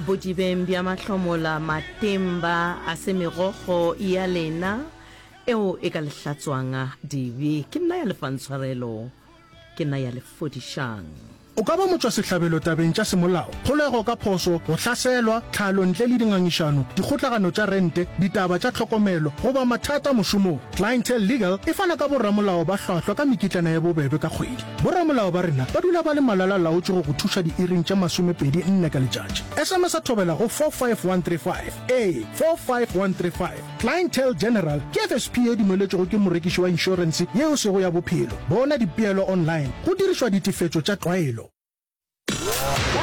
bodibeng bja mahlomola matemba a semegogo ya lena eo e ka lehlatswanga dibe ke nna ya lefantshwarelo ke nna ya lefodišang. O ka ba motswa sehlabelo tabeng tša semolao, kgolego ka phoso, go hlaselwa, tlhalo ntle le dingangišano, dikgotlagano tša rente, ditaba tša tlhokomelo, goba mathata mošomong. Clientele Legal e fana ka borramolao ba hlwahlwa ka mekitlana ya bobebe ka kgwedi. Borramolao ba rena ba dula ba le malala-laotše go go thuša diiring tša 24 ka letšatši. SMS a thobela go 45135 45135. Clientele General ke FSP e dumeletšego ke morekiši wa insurance yeo sego ya bophelo. Bona dipeelo online go dirišwa ditifetšo tša tlwaelo.